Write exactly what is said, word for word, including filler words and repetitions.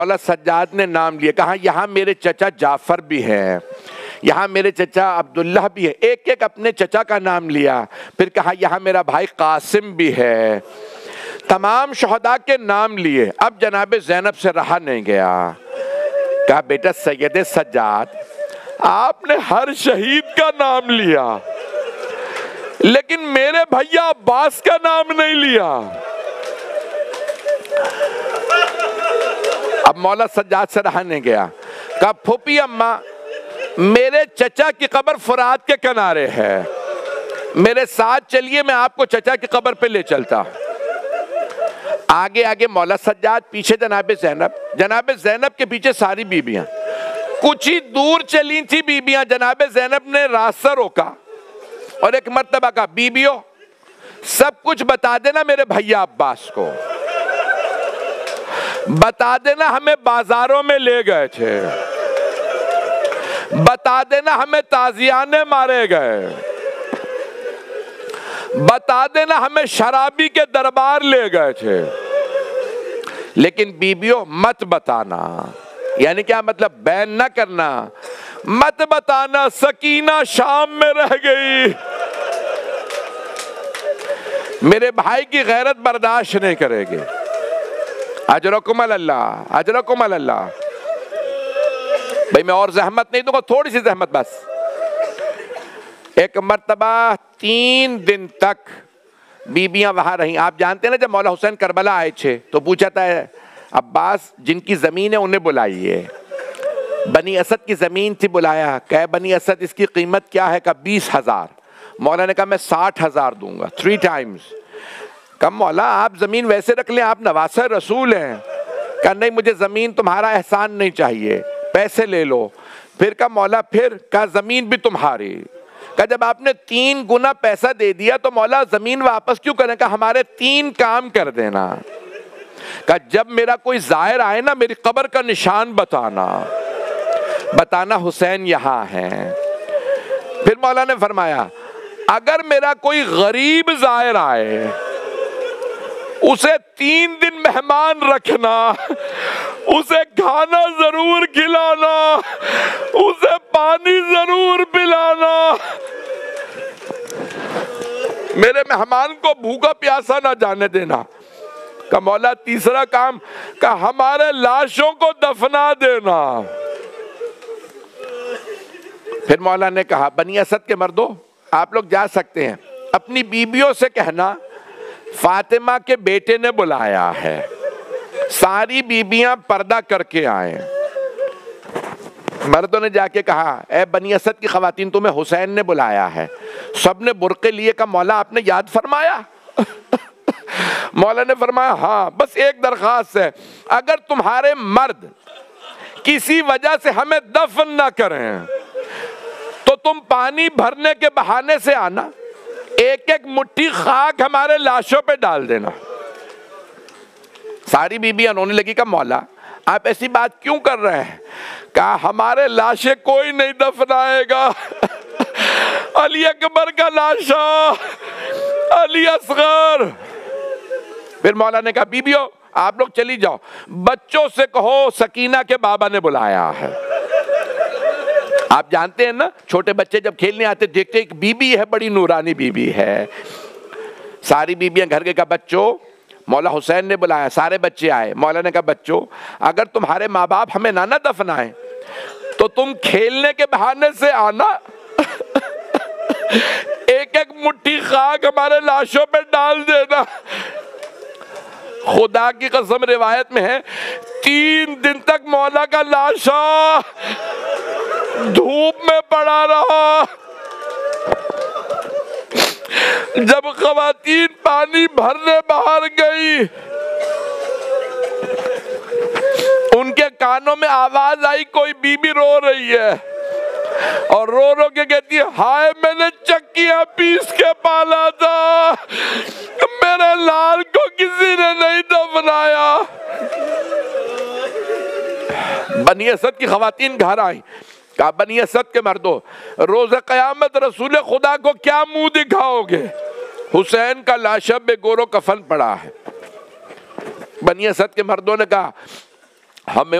مولا سجاد نے نام لیا، کہا یہاں میرے چچا جعفر بھی ہیں، یہاں میرے چچا عبداللہ بھی ہے، ایک ایک اپنے چچا کا نام لیا. پھر کہا یہاں میرا بھائی قاسم بھی ہے. تمام شہداء کے نام لیے. اب جناب زینب سے رہا نہیں گیا، کہا بیٹا سید سجاد آپ نے ہر شہید کا نام لیا لیکن میرے بھیا عباس کا نام نہیں لیا. اب مولا سجاد سے رہا نہیں گیا، کہا پھوپھی اماں میرے چچا کی قبر فرات کے کنارے ہے، میرے ساتھ چلیے میں آپ کو چچا کی قبر پہ لے چلتا. آگے آگے مولا سجاد، پیچھے جناب زینب. جناب زینب کے پیچھے ساری بیبیاں. کچھ ہی دور چلی تھی بیبیاں، جناب زینب نے راستہ روکا اور ایک مرتبہ کہا بیبیوں سب کچھ بتا دینا میرے بھیا عباس کو، بتا دینا ہمیں بازاروں میں لے گئے تھے، بتا دینا ہمیں تازیانے مارے گئے، بتا دینا ہمیں شرابی کے دربار لے گئے تھے، لیکن بیبیوں مت بتانا. یعنی کیا مطلب؟ بیان نہ کرنا، مت بتانا سکینہ شام میں رہ گئی، میرے بھائی کی غیرت برداشت نہیں کرے گی. اجرکم اللہ، اجرکم اللہ. بھئی میں اور زحمت نہیں دوں گا، تھوڑی سی زحمت بس. ایک مرتبہ تین دن تک بیبیاں وہاں رہیں. آپ جانتے ہیں نا جب مولا حسین کربلا آئے تھے تو پوچھا تھا عباس جن کی زمین ہے انہیں بلائیے. بنی اسد کی زمین تھی، بلایا. کہ بنی اسد اس کی قیمت کیا ہے؟ کہ بیس ہزار. مولا نے کہا میں ساٹھ ہزار دوں گا، تھری ٹائمز. کہا مولا آپ زمین ویسے رکھ لیں، آپ نواسہ رسول ہیں. کہا نہیں مجھے زمین تمہارا احسان نہیں چاہیے، پیسے لے لو. پھر کہا مولا پھر؟ کہا زمین بھی تمہاری. کہا جب آپ نے تین گنا پیسہ دے دیا تو مولا زمین واپس کیوں کریں؟ کہا ہمارے تین کام کر دینا. کہا جب میرا کوئی زائر آئے نا میری قبر کا نشان بتانا، بتانا حسین یہاں ہیں. پھر مولا نے فرمایا اگر میرا کوئی غریب زائر آئے اسے تین دن مہمان رکھنا، اسے کھانا ضرور کھلانا، اسے پانی ضرور پلانا، میرے مہمان کو بھوکا پیاسا نہ جانے دینا. کہ مولا تیسرا کام؟ کہ ہمارے لاشوں کو دفنا دینا. پھر مولا نے کہا بنی اسد کے مردوں آپ لوگ جا سکتے ہیں، اپنی بیویوں سے کہنا فاطمہ کے بیٹے نے بلایا ہے، ساری بیبیاں پردہ کر کے آئیں. مردوں نے جا کے کہا اے بنی اسد کی خواتین تمہیں حسین نے بلایا ہے. سب نے برقعے لیے. کہ مولا آپ نے یاد فرمایا؟ مولا نے فرمایا ہاں بس ایک درخواست ہے، اگر تمہارے مرد کسی وجہ سے ہمیں دفن نہ کریں تو تم پانی بھرنے کے بہانے سے آنا، ایک ایک مٹھی خاک ہمارے لاشوں پہ ڈال دینا. ساری بیبیاں رونے لگی. کہ مولا آپ ایسی بات کیوں کر رہے ہیں؟ کہا ہمارے لاشیں کوئی نہیں دفنائے گا، علی اکبر کا لاشا، علی اصغر. پھر مولا نے کہا بیبیوں آپ لوگ چلی جاؤ، بچوں سے کہو سکینہ کے بابا نے بلایا ہے. آپ جانتے ہیں نا چھوٹے بچے جب کھیلنے آتے دیکھتے ایک بی بی ہے، بڑی نورانی بی بی ہے. ساری بیبیاں گھر کے کہا بچوں مولا حسین نے بلایا. سارے بچے آئے. مولا نے کہا بچوں اگر تمہارے ماں باپ ہمیں نہ نہ دفنائیں تو تم کھیلنے کے بہانے سے آنا، ایک ایک مٹھی خاک ہمارے لاشوں پہ ڈال دینا. خدا کی قسم روایت میں ہے تین دن تک مولا کا لاشا دھوپ میں پڑا رہا. جب خواتین پانی بھرنے باہر گئی ان کے کانوں میں آواز آئی کوئی بی بی رو رہی ہے اور رو رو کے کہتی ہے ہائے میں نے چکیاں پیس کے پالا تھا، میرے لال کو کسی نے نہیں دفنایا. بنی اسد کی خواتین گھر آئیں. کہا بنی اسد کے مردوں روز قیامت رسول خدا کو کیا منہ دکھاؤ گے؟ حسین کا لاشا بے گور و کفن پڑا ہے. بنی اسد کے مردوں نے کہا ہمیں